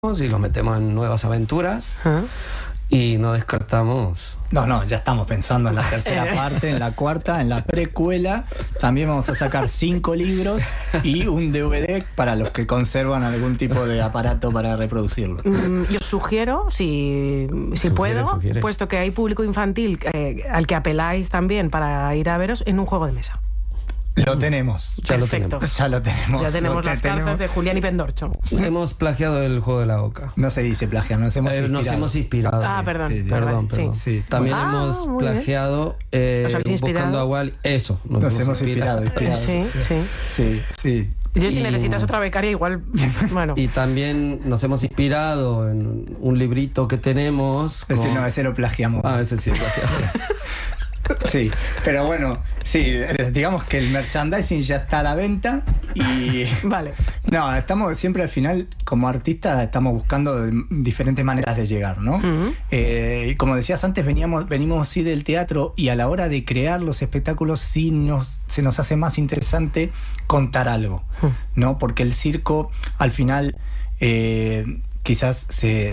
y los metemos en nuevas aventuras. Y no descartamos. No, ya estamos pensando en la tercera parte, en la cuarta, en la precuela. También vamos a sacar 5 libros y un DVD para los que conservan algún tipo de aparato para reproducirlo. Yo sugiero, si puedo, puesto que hay público infantil al que apeláis también para ir a veros, en un juego de mesa. Lo tenemos. Perfecto. Ya lo tenemos. Ya tenemos las cartas de Julián y Pendorcho. Hemos plagiado el juego de la oca. No se dice plagiar, nos hemos inspirado. Perdón. Perdón. Sí. También hemos plagiado Buscando a Wally. Eso. Nos hemos inspirado. Sí. Yo si necesitas otra becaria igual, bueno. Y también nos hemos inspirado en un librito que tenemos. Ese lo plagiamos. Ese sí, plagiado. Sí, pero bueno, sí, digamos que el merchandising ya está a la venta y... Vale. No, estamos siempre al final, como artistas, estamos buscando diferentes maneras de llegar, ¿no? Uh-huh. Y como decías antes, venimos sí del teatro y a la hora de crear los espectáculos sí se nos hace más interesante contar algo, ¿no? Porque el circo, al final... quizás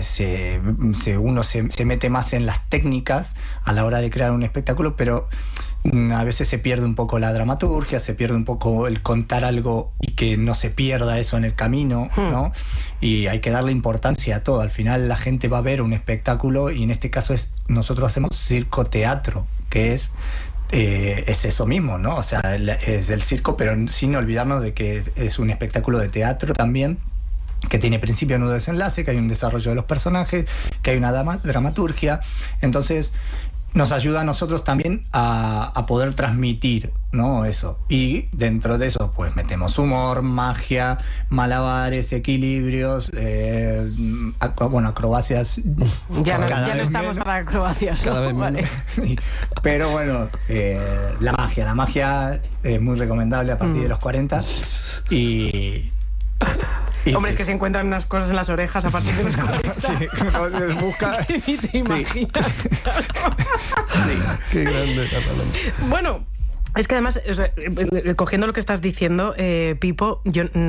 uno se mete más en las técnicas a la hora de crear un espectáculo, pero a veces se pierde un poco la dramaturgia, se pierde un poco el contar algo y que no se pierda eso en el camino, ¿no? Y hay que darle importancia a todo. Al final la gente va a ver un espectáculo y en este caso nosotros hacemos circo-teatro, que es eso mismo, ¿no? O sea, es el circo, pero sin olvidarnos de que es un espectáculo de teatro también, que tiene principio, nudo, desenlace, que hay un desarrollo de los personajes, que hay una dramaturgia. Entonces nos ayuda a nosotros también a poder transmitir, ¿no? Eso. Y dentro de eso pues metemos humor, magia, malabares, equilibrios, acrobacias. Ya no estamos para acrobacias, cada vez menos. Vale. Sí. Pero bueno, la magia es muy recomendable a partir de los 40 y hombre, es que se encuentran unas cosas en las orejas a partir de los 40. Sí, busca. Ni te imaginas. Sí. Qué grande, Catalán. Bueno, es que además, cogiendo lo que estás diciendo, Pipo,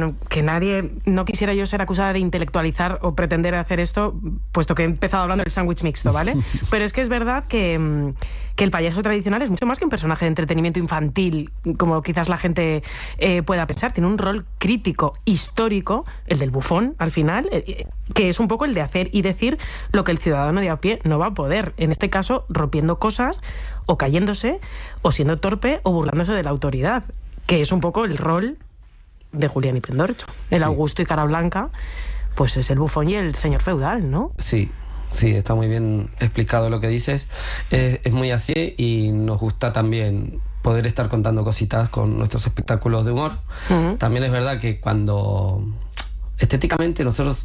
no quisiera yo ser acusada de intelectualizar o pretender hacer esto, puesto que he empezado hablando del sándwich mixto, ¿vale? Pero es que es verdad que el payaso tradicional es mucho más que un personaje de entretenimiento infantil, como quizás la gente pueda pensar. Tiene un rol crítico, histórico, el del bufón, al final, que es un poco el de hacer y decir lo que el ciudadano de a pie no va a poder. En este caso, rompiendo cosas, o cayéndose, o siendo torpe, o burlándose de la autoridad, que es un poco el rol de Julián y Pendorcho. El Augusto y Cara Blanca, pues es el bufón y el señor feudal, ¿no? Sí, está muy bien explicado lo que dices. Es muy así y nos gusta también poder estar contando cositas con nuestros espectáculos de humor. Uh-huh. También es verdad que cuando estéticamente nosotros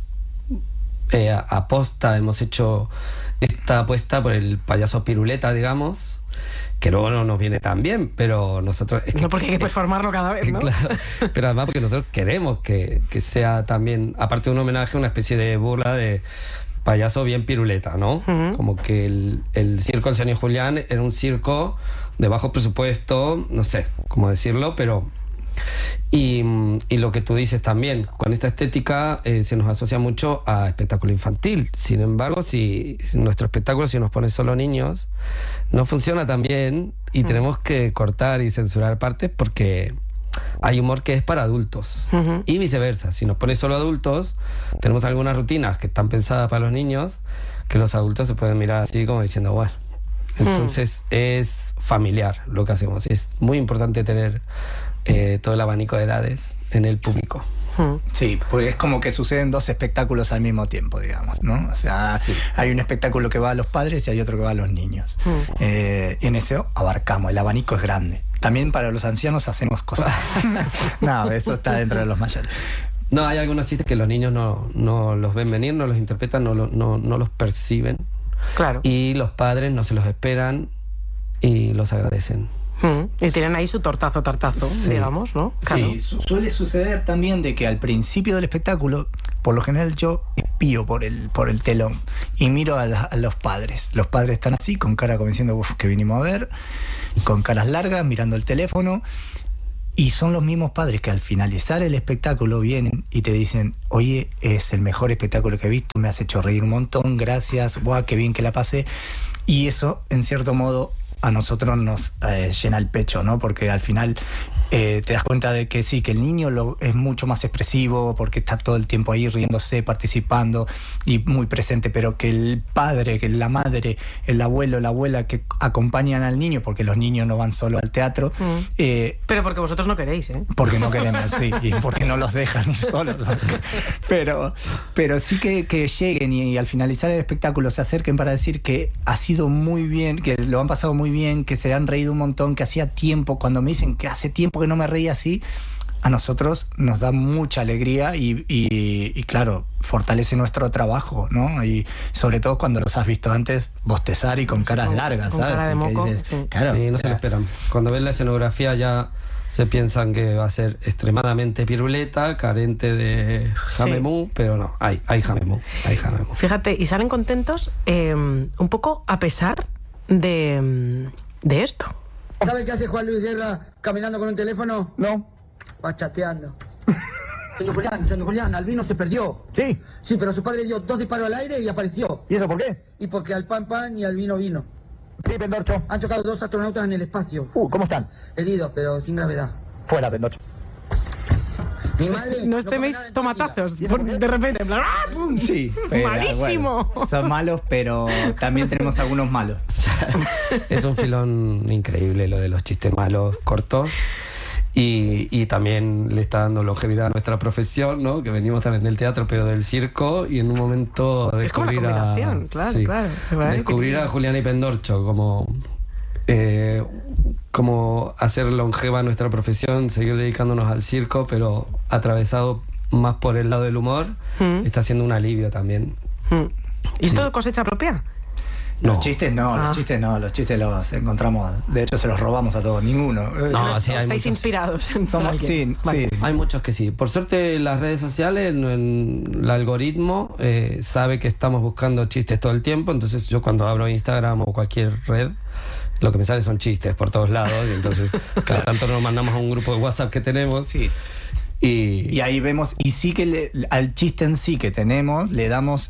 aposta hemos hecho esta apuesta por el payaso piruleta, digamos, que luego no nos viene tan bien, pero nosotros... No, porque hay que performarlo cada vez, ¿no? Claro, pero además porque nosotros queremos que sea también, aparte de un homenaje, una especie de burla de payaso bien piruleta, ¿no? Uh-huh. Como que el circo del señor Julián era un circo de bajo presupuesto, no sé cómo decirlo, pero... Y lo que tú dices también, con esta estética se nos asocia mucho a espectáculo infantil. Sin embargo, si nuestro espectáculo, si nos pone solo niños, no funciona tan bien y tenemos que cortar y censurar partes porque hay humor que es para adultos. Uh-huh. Y viceversa, si nos pone solo adultos, tenemos algunas rutinas que están pensadas para los niños que los adultos se pueden mirar así como diciendo, bueno. Entonces es familiar lo que hacemos. Es muy importante tener todo el abanico de edades en el público. Sí, porque es como que suceden 2 espectáculos al mismo tiempo, digamos, ¿no? O sea, hay un espectáculo que va a los padres y hay otro que va a los niños. Y en eso abarcamos, el abanico es grande. También para los ancianos hacemos cosas. No, eso está dentro de los mayores. No, hay algunos chistes que los niños no los ven venir, no los interpretan, no los perciben. Claro. Y los padres no se los esperan y los agradecen. Y tienen ahí su tartazo, digamos, ¿no? Claro. Sí, suele suceder también de que al principio del espectáculo, por lo general yo espío por el telón y miro a los padres. Los padres están así, con cara como diciendo, que vinimos a ver, con caras largas, mirando el teléfono. Y son los mismos padres que al finalizar el espectáculo vienen y te dicen, oye, es el mejor espectáculo que he visto, me has hecho reír un montón, gracias, guau, qué bien que la pasé. Y eso, en cierto modo, a nosotros nos llena el pecho, ¿no? Porque al final te das cuenta de que sí, que el niño es mucho más expresivo porque está todo el tiempo ahí riéndose, participando y muy presente, pero que el padre, que la madre, el abuelo, la abuela que acompañan al niño, porque los niños no van solo al teatro. Pero porque vosotros no queréis, ¿eh? Porque no queremos, sí, y porque no los dejan ir solos. Pero sí que lleguen y al finalizar el espectáculo se acerquen para decir que ha sido muy bien, que lo han pasado muy bien, que se han reído un montón, que hacía tiempo, cuando me dicen que hace tiempo que no me reía así, a nosotros nos da mucha alegría y claro, fortalece nuestro trabajo, ¿no? Y sobre todo cuando los has visto antes bostezar y con caras largas, con ¿sabes? Cara de moco, dices, sí. Claro, sí, no se lo esperan. Cuando ven la escenografía ya se piensan que va a ser extremadamente piruleta, carente de jamemú, pero no, hay jamemú. Fíjate, y salen contentos un poco a pesar de esto. ¿Sabe qué hace Juan Luis Guerra caminando con un teléfono? No. Va chateando. Señor Julián, Albino se perdió. Sí. Sí, pero su padre dio 2 disparos al aire y apareció. ¿Y eso por qué? Y porque al pan y Albino vino. Sí, Pendorcho. Han chocado 2 astronautas en el espacio. ¿Cómo están? Heridos, pero sin gravedad. Fuera, Pendorcho. Mi madre... No teméis tomatazos ¿Y eso por qué? de repente, en plan, ¡ah, pum! Sí, pero, ¡malísimo! bueno, son malos, pero también tenemos algunos malos. Es un filón increíble lo de los chistes malos cortos. Y también le está dando longevidad a nuestra profesión, ¿no? Que venimos también del teatro, pero del circo, y en un momento Es como descubrir una combinación, claro. descubrir a Julián y Pendorcho como hacer longeva nuestra profesión, seguir dedicándonos al circo, pero atravesado más por el lado del humor, está siendo un alivio también. ¿Y esto cosecha propia? Los chistes no, los chistes los encontramos, de hecho se los robamos a todos, ninguno. No, sí, hay estáis muchos. inspirados en Somos, alguien. sí. Hay muchos que sí. Por suerte las redes sociales, el algoritmo sabe que estamos buscando chistes todo el tiempo, entonces yo cuando abro Instagram o cualquier red, lo que me sale son chistes por todos lados, y entonces cada tanto nos mandamos a un grupo de WhatsApp que tenemos. Sí. Y ahí vemos, y sí que al chiste en sí que tenemos, le damos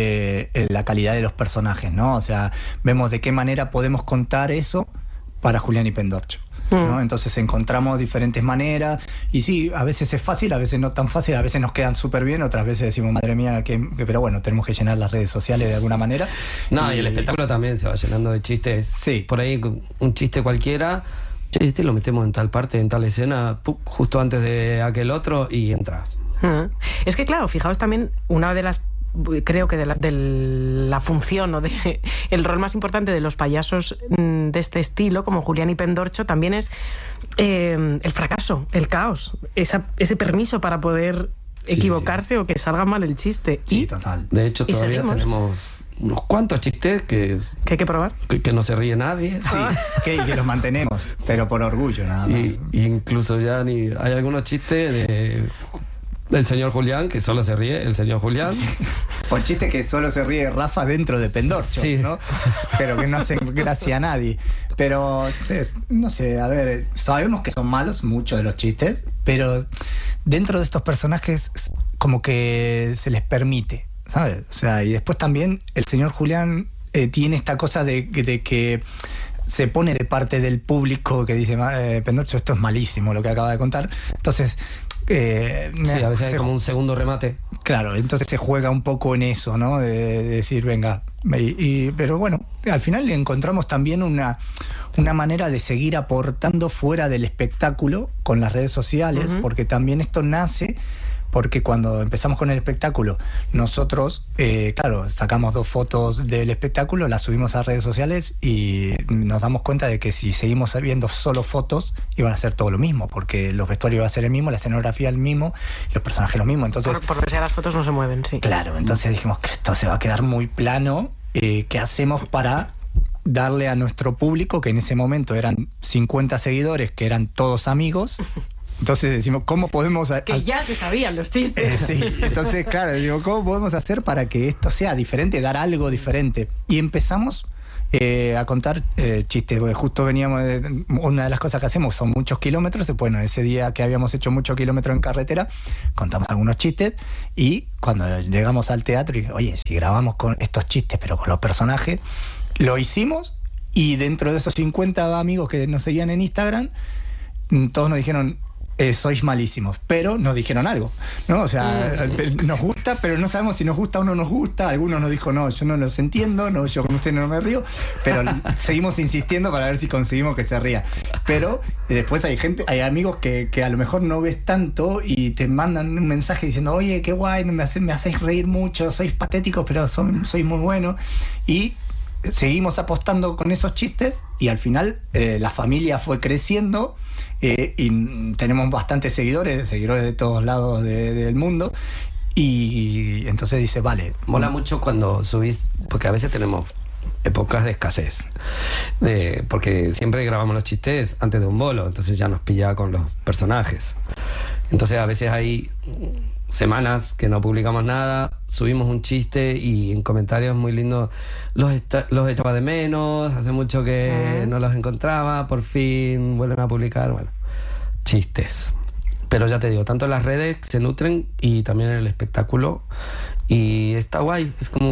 la calidad de los personajes, ¿no? O sea, vemos de qué manera podemos contar eso para Julián y Pendorcho, ¿no? Entonces encontramos diferentes maneras, y sí, a veces es fácil, a veces no tan fácil, a veces nos quedan súper bien, otras veces decimos, madre mía, pero bueno, tenemos que llenar las redes sociales de alguna manera. No, y el espectáculo también se va llenando de chistes. Sí. Por ahí un chiste cualquiera, che, lo metemos en tal parte, en tal escena, justo antes de aquel otro, y entra. Es que claro, fijaos también, una de las, creo que de la función o de el rol más importante de los payasos de este estilo, como Julián y Pendorcho, también es el fracaso, el caos, ese permiso para poder equivocarse o que salga mal el chiste. Sí, total. De hecho, todavía seguimos. tenemos unos cuantos chistes que hay que probar. Que no se ríe nadie. Sí, que los mantenemos, pero por orgullo nada más. Y incluso ya hay algunos chistes del señor Julián, que solo se ríe el señor Julián. Sí. O chistes que solo se ríe Rafa dentro de Pendorcho, sí, ¿no? Pero que no hacen gracia a nadie. Pero, no sé, a ver, sabemos que son malos muchos de los chistes, pero dentro de estos personajes como que se les permite, ¿sabes? O sea, y después también el señor Julián tiene esta cosa de que se pone de parte del público que dice, Pendorcho, esto es malísimo lo que acaba de contar. Entonces... sí, a veces hay como un segundo remate. Claro, entonces se juega un poco en eso, ¿no? De decir, venga. Pero bueno, al final encontramos también una manera de seguir aportando fuera del espectáculo con las redes sociales, porque también esto nace porque cuando empezamos con el espectáculo, nosotros, claro, sacamos 2 fotos del espectáculo, las subimos a redes sociales y nos damos cuenta de que si seguimos viendo solo fotos, iban a ser todo lo mismo, porque los vestuarios iban a ser el mismo, la escenografía el mismo, los personajes lo mismo. Entonces, por lo que sea, las fotos no se mueven, sí. Claro, entonces dijimos que esto se va a quedar muy plano. ¿Qué hacemos para darle a nuestro público, que en ese momento eran 50 seguidores, que eran todos amigos? Entonces decimos, ¿cómo podemos...? Que ya se sabían los chistes. Sí, entonces, claro, digo, ¿cómo podemos hacer para que esto sea diferente, dar algo diferente? Y empezamos a contar chistes, porque justo veníamos una de las cosas que hacemos son muchos kilómetros. Bueno, ese día que habíamos hecho muchos kilómetros en carretera, contamos algunos chistes, y cuando llegamos al teatro, y oye, si grabamos con estos chistes pero con los personajes, lo hicimos, y dentro de esos 50 amigos que nos seguían en Instagram, todos nos dijeron: sois malísimos, pero nos dijeron algo, ¿no? O sea, nos gusta, pero no sabemos si nos gusta o no nos gusta. Algunos nos dijo: no, yo no los entiendo, no, yo con usted no me río, pero seguimos insistiendo para ver si conseguimos que se ría. Pero después hay amigos que a lo mejor no ves tanto y te mandan un mensaje diciendo: oye, qué guay, me hacéis reír mucho, sois patéticos, pero sois muy buenos. Y seguimos apostando con esos chistes, y al final la familia fue creciendo. Y tenemos bastantes seguidores de todos lados del mundo, y entonces dice, vale. Mola mucho cuando subís, porque a veces tenemos épocas de escasez, porque siempre grabamos los chistes antes de un bolo, entonces ya nos pilla con los personajes. Entonces a veces hay semanas que no publicamos nada, subimos un chiste y en comentarios muy lindos: los echaba de menos, hace mucho que no los encontraba, por fin vuelven a publicar. Bueno, chistes. Pero ya te digo, tanto en las redes se nutren y también en el espectáculo, y está guay, es como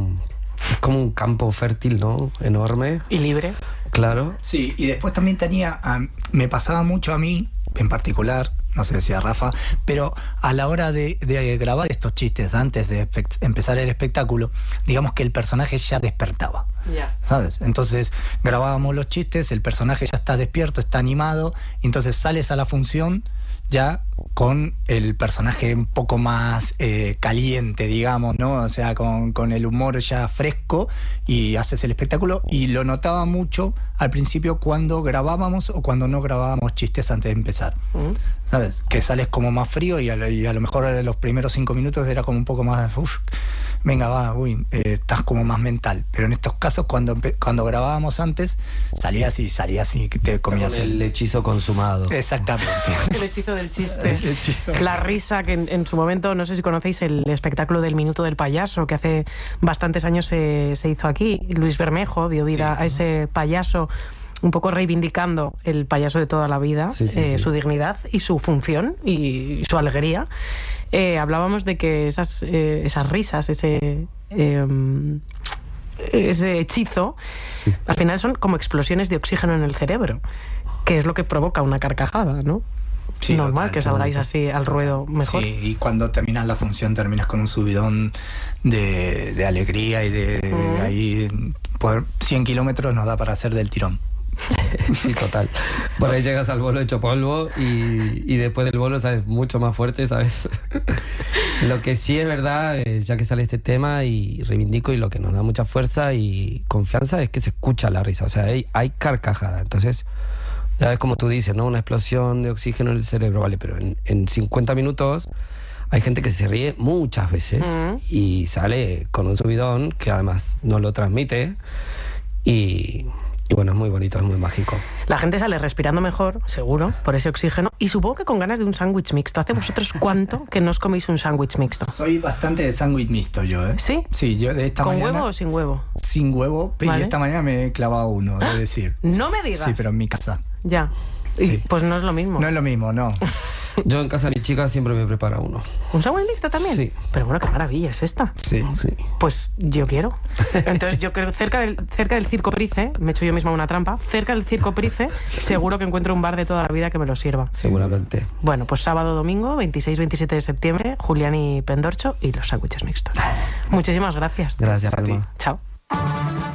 un campo fértil, ¿no? Enorme. Y libre. Claro. Sí, y después también me pasaba mucho a mí, en particular, no sé si a Rafa, pero a la hora de grabar estos chistes antes de empezar el espectáculo, digamos que el personaje ya despertaba, ¿sabes? Entonces grabábamos los chistes, el personaje ya está despierto, está animado, y entonces sales a la función ya con el personaje un poco más caliente, digamos, ¿no? O sea, con el humor ya fresco, y haces el espectáculo. Y lo notaba mucho al principio cuando grabábamos o cuando no grabábamos chistes antes de empezar, ¿sabes? Que sales como más frío, y a lo mejor en los primeros 5 minutos era como un poco más, venga, va, estás como más mental. Pero en estos casos, cuando grabábamos antes, salías y te comías el hechizo consumado. Exactamente. El hechizo del chiste. La risa, que en su momento, no sé si conocéis el espectáculo del Minuto del Payaso, que hace bastantes años se hizo aquí. Luis Bermejo dio vida a ese payaso, un poco reivindicando el payaso de toda la vida, su dignidad y su función y su alegría. Hablábamos de que esas risas, ese hechizo, al final son como explosiones de oxígeno en el cerebro, que es lo que provoca una carcajada, ¿no? Sí, normal que salgáis así al ruedo mejor. Sí, y cuando terminas la función terminas con un subidón de alegría, y ahí por 100 kilómetros nos da para hacer del tirón. Sí, total. Por ahí llegas al bolo hecho polvo, y después del bolo sabes mucho más fuerte, ¿sabes? Lo que sí es verdad, ya que sale este tema, y reivindico, y lo que nos da mucha fuerza y confianza, es que se escucha la risa. O sea, hay carcajada. Entonces, ya es como tú dices, ¿no? Una explosión de oxígeno en el cerebro, vale, pero en 50 minutos hay gente que se ríe muchas veces y sale con un subidón que además no lo transmite, y bueno, es muy bonito, es muy mágico. La gente sale respirando mejor, seguro, por ese oxígeno, y supongo que con ganas de un sándwich mixto. ¿Hace vosotros cuánto que no os coméis un sándwich mixto? Soy bastante de sándwich mixto yo, ¿eh? ¿Sí? Sí, yo de esta mañana... ¿Con huevo o sin huevo? Sin huevo, ¿vale? Y esta mañana me he clavado uno, es decir. No me digas. Sí, pero en mi casa. Ya. Sí. Pues no es lo mismo. No es lo mismo, no. Yo en casa de mi chica siempre me prepara uno. ¿Un sándwich mixto también? Sí. Pero bueno, qué maravilla es esta. Sí. Pues yo quiero. Entonces yo creo cerca del Circo Price, me he hecho yo misma una trampa, cerca del Circo Price seguro que encuentro un bar de toda la vida que me lo sirva. Seguramente. Bueno, pues sábado, domingo, 26-27 de septiembre, Julián y Pendorcho y los sándwiches mixtos. Muchísimas gracias. Gracias, Alma. Chao.